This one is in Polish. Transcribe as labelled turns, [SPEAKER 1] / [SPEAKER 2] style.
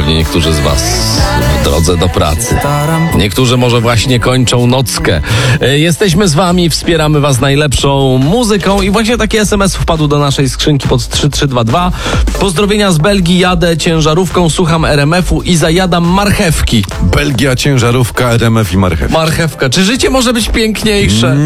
[SPEAKER 1] pewnie niektórzy z was w drodze do pracy. Niektórzy może właśnie kończą nockę. Jesteśmy z wami, wspieramy was najlepszą muzyką i właśnie taki SMS wpadł do naszej skrzynki pod 3322. Pozdrowienia z Belgii, jadę ciężarówką, słucham RMF-u i zajadam marchewki.
[SPEAKER 2] Belgia, ciężarówka, RMF i marchew.
[SPEAKER 1] Marchewka. Czy życie może być piękniejsze?